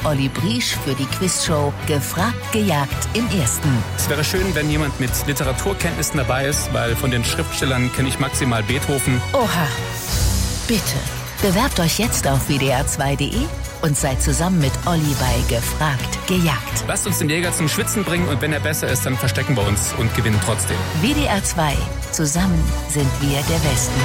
Olli Briesch für die Quizshow Gefragt, gejagt im Ersten. Es wäre schön, wenn jemand mit Literaturkenntnissen dabei ist, weil von den Schriftstellern kenne ich maximal Beethoven. Oha, bitte. Bewerbt euch jetzt auf wdr2.de und seid zusammen mit Olli bei Gefragt, gejagt. Lasst uns den Jäger zum Schwitzen bringen und wenn er besser ist, dann verstecken wir uns und gewinnen trotzdem. WDR 2. Zusammen sind wir der Westen.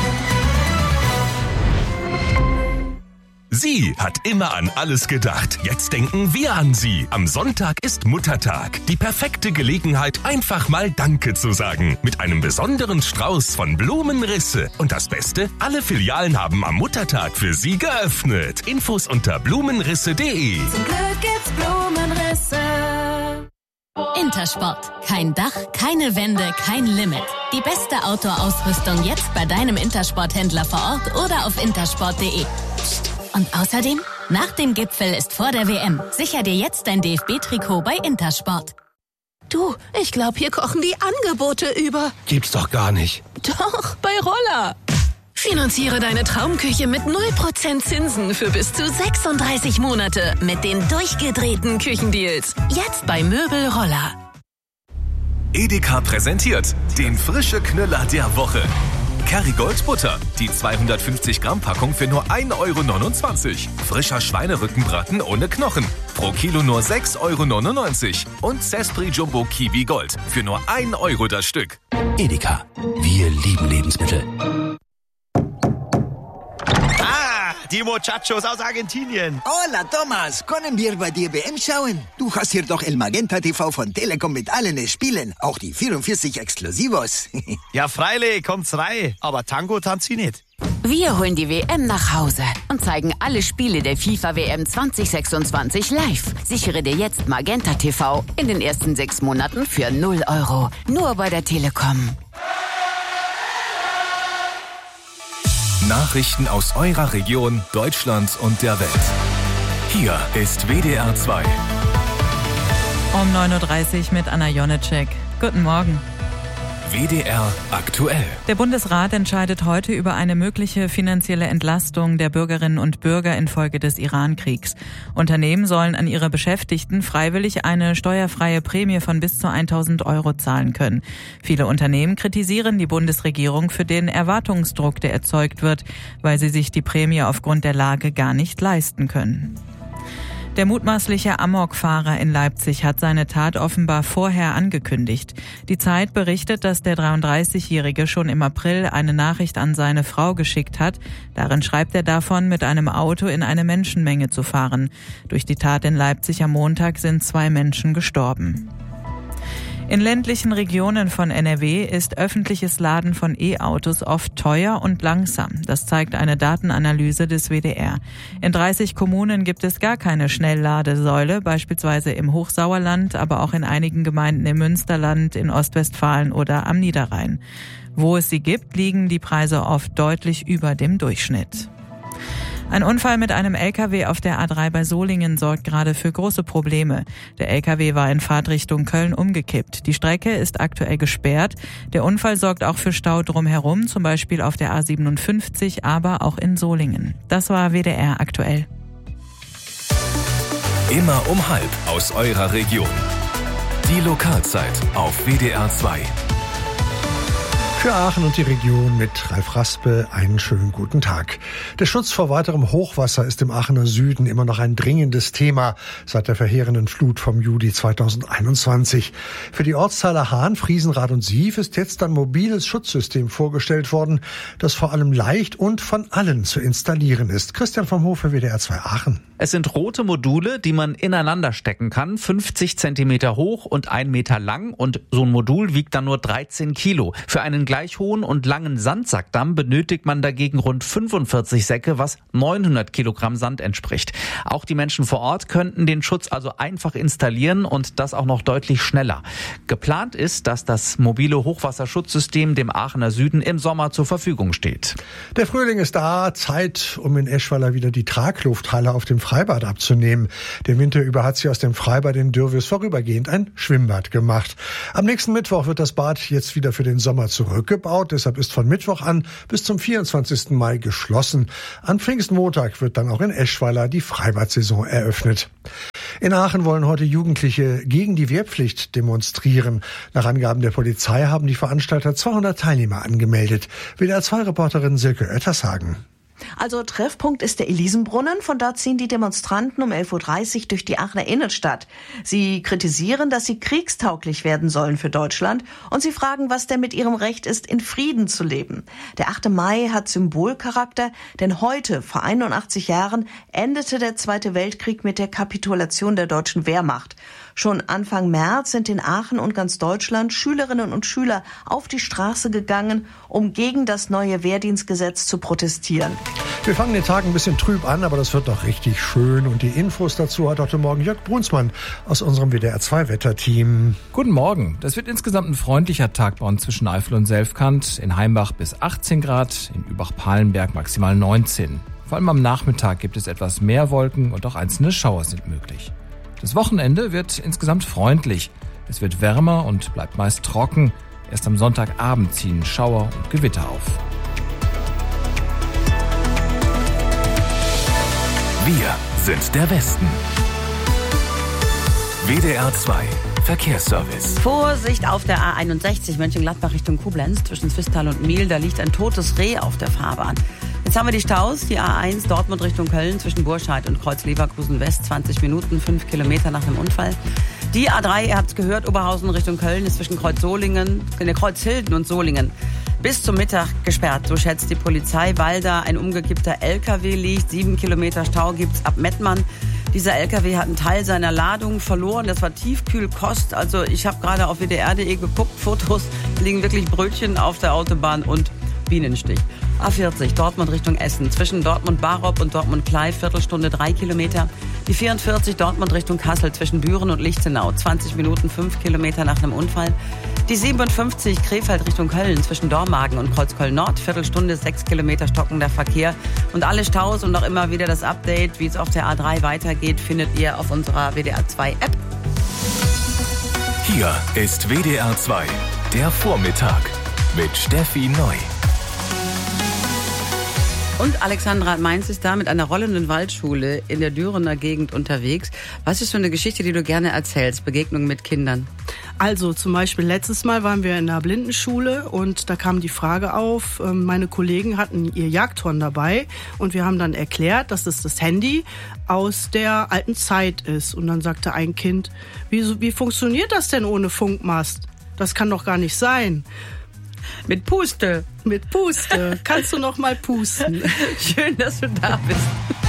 Sie hat immer an alles gedacht. Jetzt denken wir an sie. Am Sonntag ist Muttertag. Die perfekte Gelegenheit, einfach mal Danke zu sagen. Mit einem besonderen Strauß von Blumenrisse. Und das Beste, alle Filialen haben am Muttertag für Sie geöffnet. Infos unter blumenrisse.de. Zum Glück gibt's Blumenrisse. Intersport. Kein Dach, keine Wände, kein Limit. Die beste Outdoor-Ausrüstung jetzt bei deinem Intersport-Händler vor Ort oder auf intersport.de. Und außerdem, nach dem Gipfel ist vor der WM. Sicher dir jetzt dein DFB-Trikot bei Intersport. Du, ich glaube, hier kochen die Angebote über. Gibt's doch gar nicht. Doch, bei Roller. Finanziere deine Traumküche mit 0% Zinsen für bis zu 36 Monate mit den durchgedrehten Küchendeals. Jetzt bei Möbel Roller. Edeka präsentiert den frische Knüller der Woche. Kerrygold Butter, die 250 Gramm Packung für nur 1,29 Euro. Frischer Schweinerückenbraten ohne Knochen, pro Kilo nur 6,99 Euro. Und Cespri Jumbo Kiwi Gold für nur 1 Euro das Stück. Edeka, wir lieben Lebensmittel. Die Muchachos aus Argentinien. Hola, Thomas. Können wir bei dir WM schauen? Du hast hier doch El Magenta TV von Telekom mit allen Spielen. Auch die 44 Exklusivos. Ja, freilich, kommt's rein. Aber Tango tanzt sie nicht. Wir holen die WM nach Hause und zeigen alle Spiele der FIFA-WM 2026 live. Sichere dir jetzt Magenta TV in den ersten 6 Monaten für 0 Euro. Nur bei der Telekom. Nachrichten aus eurer Region, Deutschland und der Welt. Hier ist WDR 2. Um 9.30 Uhr mit Anna Jonitschek. Guten Morgen. WDR aktuell. Der Bundesrat entscheidet heute über eine mögliche finanzielle Entlastung der Bürgerinnen und Bürger infolge des Iran-Kriegs. Unternehmen sollen an ihre Beschäftigten freiwillig eine steuerfreie Prämie von bis zu 1.000 Euro zahlen können. Viele Unternehmen kritisieren die Bundesregierung für den Erwartungsdruck, der erzeugt wird, weil sie sich die Prämie aufgrund der Lage gar nicht leisten können. Der mutmaßliche Amokfahrer in Leipzig hat seine Tat offenbar vorher angekündigt. Die Zeit berichtet, dass der 33-Jährige schon im April eine Nachricht an seine Frau geschickt hat. Darin schreibt er davon, mit einem Auto in eine Menschenmenge zu fahren. Durch die Tat in Leipzig am Montag sind 2 Menschen gestorben. In ländlichen Regionen von NRW ist öffentliches Laden von E-Autos oft teuer und langsam. Das zeigt eine Datenanalyse des WDR. In 30 Kommunen gibt es gar keine Schnellladesäule, beispielsweise im Hochsauerland, aber auch in einigen Gemeinden im Münsterland, in Ostwestfalen oder am Niederrhein. Wo es sie gibt, liegen die Preise oft deutlich über dem Durchschnitt. Ein Unfall mit einem LKW auf der A3 bei Solingen sorgt gerade für große Probleme. Der LKW war in Fahrtrichtung Köln umgekippt. Die Strecke ist aktuell gesperrt. Der Unfall sorgt auch für Stau drumherum, zum Beispiel auf der A57, aber auch in Solingen. Das war WDR aktuell. Immer um 12:30 aus eurer Region. Die Lokalzeit auf WDR 2. Für Aachen und die Region mit Ralf Raspe einen schönen guten Tag. Der Schutz vor weiterem Hochwasser ist im Aachener Süden immer noch ein dringendes Thema seit der verheerenden Flut vom Juli 2021. Für die Ortsteile Hahn, Friesenrath und Sief ist jetzt ein mobiles Schutzsystem vorgestellt worden, das vor allem leicht und von allen zu installieren ist. Christian vom Hof für WDR 2 Aachen. Es sind rote Module, die man ineinander stecken kann, 50 Zentimeter hoch und 1 Meter lang, und so ein Modul wiegt dann nur 13 Kilo. Für einen gleich hohen und langen Sandsackdamm benötigt man dagegen rund 45 Säcke, was 900 Kilogramm Sand entspricht. Auch die Menschen vor Ort könnten den Schutz also einfach installieren und das auch noch deutlich schneller. Geplant ist, dass das mobile Hochwasserschutzsystem dem Aachener Süden im Sommer zur Verfügung steht. Der Frühling ist da, Zeit, um in Eschweiler wieder die Traglufthalle auf dem Freibad abzunehmen. Den Winter über hat sie aus dem Freibad in Dürwiß vorübergehend ein Schwimmbad gemacht. Am nächsten Mittwoch wird das Bad jetzt wieder für den Sommer zurückgebaut. Deshalb ist von Mittwoch an bis zum 24. Mai geschlossen. An Pfingstmontag wird dann auch in Eschweiler die Freibadsaison eröffnet. In Aachen wollen heute Jugendliche gegen die Wehrpflicht demonstrieren. Nach Angaben der Polizei haben die Veranstalter 200 Teilnehmer angemeldet. WDR2-Reporterin Silke Oettershagen. Also Treffpunkt ist der Elisenbrunnen. Von dort ziehen die Demonstranten um 11.30 Uhr durch die Aachener Innenstadt. Sie kritisieren, dass sie kriegstauglich werden sollen für Deutschland. Und sie fragen, was denn mit ihrem Recht ist, in Frieden zu leben. Der 8. Mai hat Symbolcharakter, denn heute, vor 81 Jahren, endete der Zweite Weltkrieg mit der Kapitulation der deutschen Wehrmacht. Schon Anfang März sind in Aachen und ganz Deutschland Schülerinnen und Schüler auf die Straße gegangen, um gegen das neue Wehrdienstgesetz zu protestieren. Wir fangen den Tag ein bisschen trüb an, aber das wird doch richtig schön. Und die Infos dazu hat heute Morgen Jörg Brunsmann aus unserem WDR2-Wetterteam. Guten Morgen. Das wird insgesamt ein freundlicher Tag bei uns zwischen Eifel und Selfkant. In Heimbach bis 18 Grad, in Übach-Palenberg maximal 19. Vor allem am Nachmittag gibt es etwas mehr Wolken und auch einzelne Schauer sind möglich. Das Wochenende wird insgesamt freundlich. Es wird wärmer und bleibt meist trocken. Erst am Sonntagabend ziehen Schauer und Gewitter auf. Wir sind der Westen. WDR 2 Verkehrsservice. Vorsicht auf der A61 Mönchengladbach Richtung Koblenz zwischen Zwistal und Miel. Da liegt ein totes Reh auf der Fahrbahn. Jetzt haben wir die Staus, die A1 Dortmund Richtung Köln zwischen Burscheid und Kreuz Leverkusen West, 20 Minuten, 5 Kilometer nach einem Unfall. Die A3, ihr habt es gehört, Oberhausen Richtung Köln ist zwischen Kreuz Hilden und Solingen bis zum Mittag gesperrt, so schätzt die Polizei, weil da ein umgekippter LKW liegt. 7 Kilometer Stau gibt's ab Mettmann. Dieser LKW hat einen Teil seiner Ladung verloren. Das war Tiefkühlkost. Also ich habe gerade auf WDR.de geguckt, Fotos, liegen wirklich Brötchen auf der Autobahn und Bienenstich. A40 Dortmund Richtung Essen zwischen Dortmund-Barop und Dortmund-Klei, Viertelstunde 3 Kilometer. Die 44 Dortmund Richtung Kassel zwischen Büren und Lichtenau, 20 Minuten 5 Kilometer nach einem Unfall. Die 57 Krefeld Richtung Köln zwischen Dormagen und Kreuzköln-Nord, Viertelstunde 6 Kilometer stockender Verkehr. Und alle Staus und auch immer wieder das Update, wie es auf der A3 weitergeht, findet ihr auf unserer WDR 2 App. Hier ist WDR 2, der Vormittag mit Steffi Neu. Und Alexandra Mainz ist da mit einer rollenden Waldschule in der Dürener Gegend unterwegs. Was ist so eine Geschichte, die du gerne erzählst? Begegnungen mit Kindern? Also zum Beispiel letztes Mal waren wir in einer Blindenschule und da kam die Frage auf, meine Kollegen hatten ihr Jagdhorn dabei und wir haben dann erklärt, dass es das Handy aus der alten Zeit ist. Und dann sagte ein Kind, wie funktioniert das denn ohne Funkmast? Das kann doch gar nicht sein. Mit Puste. Mit Puste. Kannst du noch mal pusten? Schön, dass du da bist.